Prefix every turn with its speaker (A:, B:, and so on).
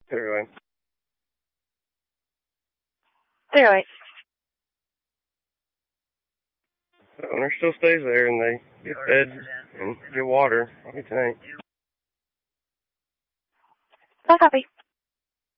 A: Anyway.
B: 308.
A: The owner still stays there, and they get fed and get water every tank.
B: I copy.